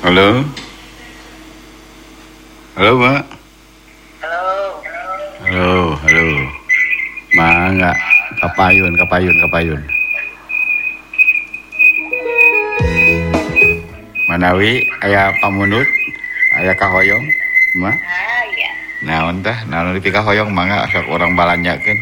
Halo? Halo, Mbak? Halo. Halo. Mangga, kapayun. Manawi aya pamunut, aya kahoyong, Mbak? Iya. Naon tah? Naon di kahoyong mangga sok urang balanjakeun.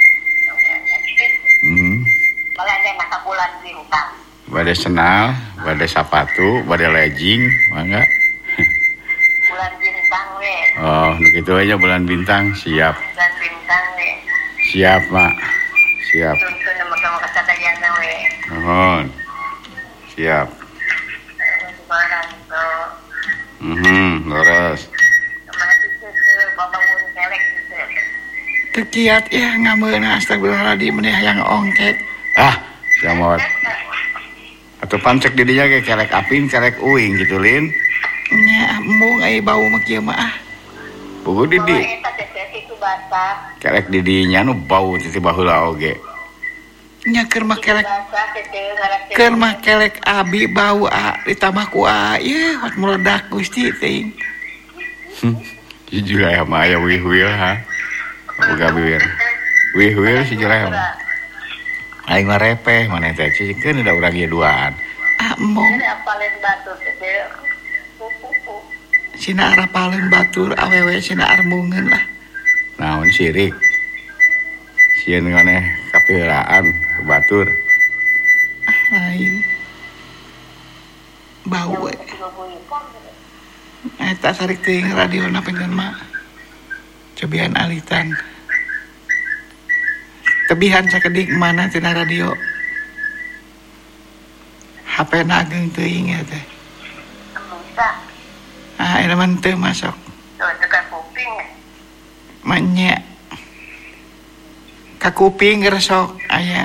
Belanja masa bulan di hutang. Bade senal, bade sapatu, bade legging, mangga. Bulan bintang we. Oh, nu kitu aja bulan bintang, siap. Bulan bintang we. Siap, Mak. Siap. Tuntun nama kamu kasatayana we. Nuhun. Siap. Barang to. Leres. Kemana tuh babangun kelek gitu. Tekiat ya ngameuna astagfirullahaladzim meneh yang ongket. Siamot. Atuh pancek di dinya ge kelek apin, kelek uing gitu, Lin. Nya embung ai bau mah kieu mah. Puguh di di. Eta teh itu basah. Kelek di dinya nu bau ti baheula oge. Nya keur mah kelek Basah teh ngarak teh. keur mah kelek abi bau ditambah ku ieu hot meledak Gusti teuing. Si Julaya mah aya wih-wih ha. Boga bibir. Wih-wih si Julaya mah. Aing mah repeh maneh teh cikeun da urang ieu duaan. Embung Ini apalin batu teh. cina arapaleun batur awewe cina armungeun lah. Naon sirik. Sieun maneh kapeulaan batur. Lain. Bau we. Eta sarik teuing radiona pengen mah. Cobian alitan. Tebihan sakedik mana tina radio. HP na geung teuing ya teh. Bisa. Eta mah teu masuk. Tuh tekan kuping. Manya. Ka kuping geresok aya.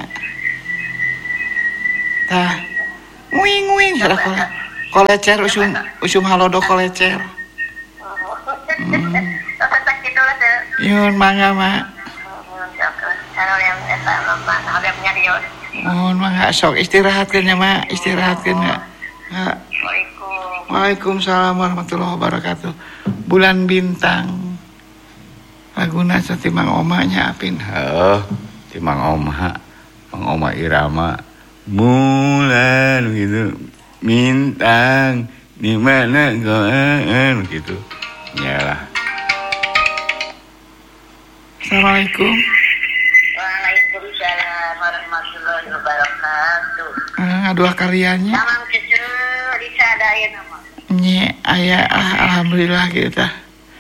Tah. Nguing sada kolecer usum halodo kolecer. Tak gitu lah teh. Yun mangga mak. Kalau yang eta lomba, kalau yang nyari Mohon mangga sok istirahatkeun nya mak, istirahatkeun ya. Assalamualaikum. Waalaikumsalam warahmatullahi wabarakatuh. Bulan bintang. Laguna sati Mang Oma nya apin. Si Mang Oma Irama. Bulan gitu. Bintang di mana goan gitu. Nyalah. Assalamualaikum. Waalaikumsalam warahmatullahi wabarakatuh. Ngaduah karyanya. Tamang cucu disadain nama. Nye aya alhamdulillah kita.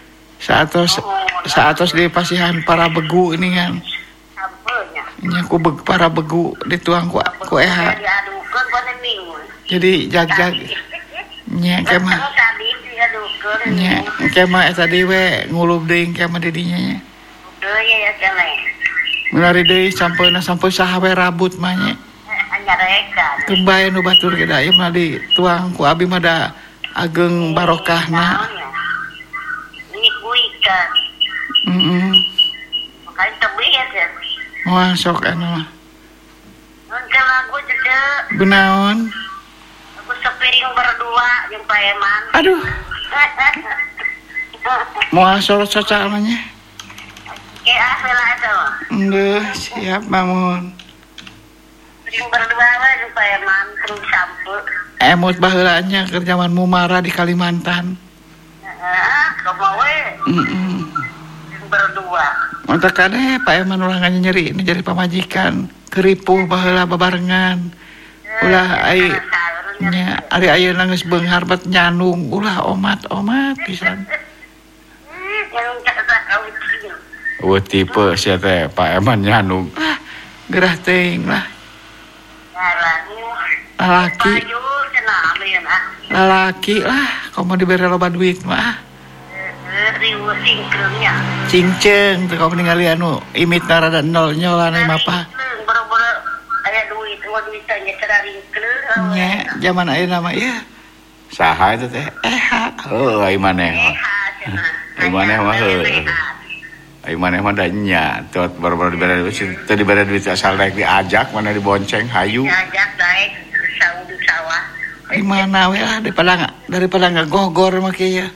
Saatos di pasihan para begu ini kan. Sampelnya. Nya ku para begu dituang ku eha. Diadukeun pada minggu. Jadi jag-jag nya kemah. Tadi diadukeun. Nya kemah eta deui we ngulup deui kemah di dinya nya. Deui ya kene. Mulari deui sampeuna sampai saha we rabut mah nya. Anyarekan. Kebae nu batur ge da ieu mah dituang ku abi mah da ageng barokahna. Ini kuikan. Makanya tebih ya teh. Moal sok anu mah. Mungkin lagu cucu. Benaon? Aku sepiring berdua jeung paeman. Aduh, moal sok namanya. Kayak heula eta mah. Endeuh, siap mamun. Piring berdua we jeung paeman terus sampeu. Emut baheula nya keur zaman Mumara di Kalimantan. Kumaha we? Piring berdua. Mantap kadeh Pak Eman ulah nyeri ini jadi pamajikan. Keripuh baheula babarengan. Ulah ai nya ari ayeuna geus beunghar bet nyanung ulah omat pisan. Yang kata kawin. Tipe sia teh Pak Eman nyanung. Gerah teuing lah. Lalaki. Ayo cenah amian Lalaki lah, komo dibere loba duit mah. riweuh singkreungnya. Cingceung teu kau ningali anu imitna rada nol nyolan ieu mah pa. Boro-boro aya duit, duit nya cara ringkreung. Nya zaman ayeuna mah ya. Saha eta teh? Ai maneh. Ai maneh mah Ai maneh mah da nya, tot baru-baru dibere duit asal daek diajak mana dibonceng hayu. Diajak daek saud sawah. Di mana we lah daripada nggak gogor mah kieu.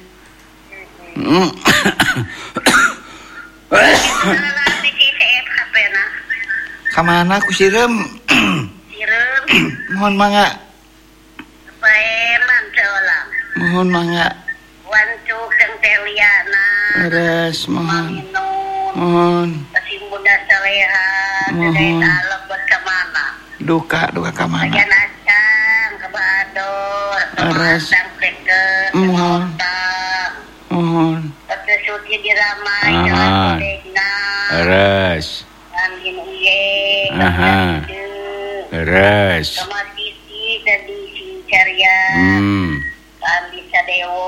Kamana ku sireum? Sireum. Mohon mangga. Paeman seolah. Mohon mangga. Wancuk jeung teliana. Beres mohon. Minum. Mohon. Kasih muda saleha. Dedai dalem buat kemana? Duka ka mana? Bagian acang, ke Bador, ke Beres. Matang, Teke, ke Mohon. Kota. Mohon. Ke Suti diramai Aha. dengan Kodegna. Beres. Angin uye. Aha. Beres. Sama Siti tadi si Carya. Kami Sadewo.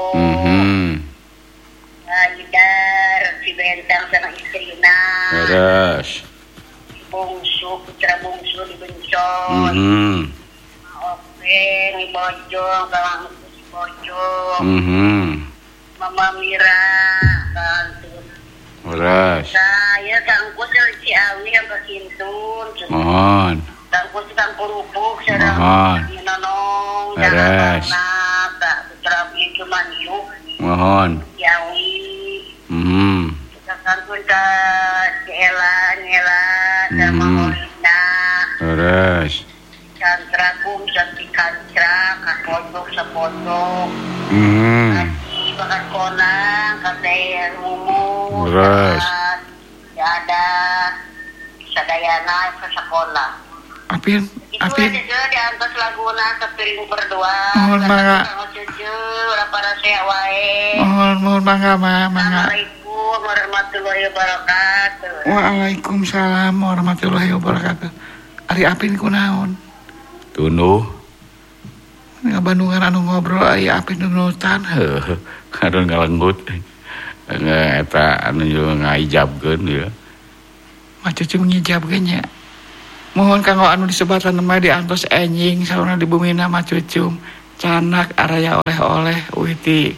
Idar, si Bentang sama istrina. Beres. Bungsu, putra bungsu di Bencong. Oke, di Bojong, kalang si Bojong. Mama Mira, kantun. Beres. Saya kangkus dari Ciawi yang ke Kintun. Mohon. Kangkus kang Purupuk, Mohon. sedang Nonong. Beres. Putra Bicu Manyuk. Mohon. Ciawi. Kangkun ke Ciela, Nyela, sama Molina. Beres. Kantra kum sakti kantra kapondok sapondok. Kasih bakat konang katanya umur. Beres. Ya ada sadayana ke sekolah. Apin. Itu aja diantar laguna ke piring berdua. Mohon mangga. Sama cucu, para saya wae. Mohon mangga mangga. Assalamualaikum warahmatullahi wabarakatuh. Waalaikumsalam warahmatullahi wabarakatuh. Ari Apin kunaon? Tunuh. Ngabandungan anu ngobrol aya Apin nunutan. Heuh. Kadon ngalenggut. Eta anu juga ngaijabkeun ya. Mah cucu ngijabkeun nya. Mohon kanggo anu disebatan mah diantos enjing sauna di bumina mah cucum. Canak araya oleh-oleh uiti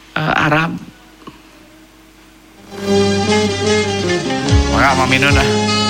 Arab. Maka maminun ah.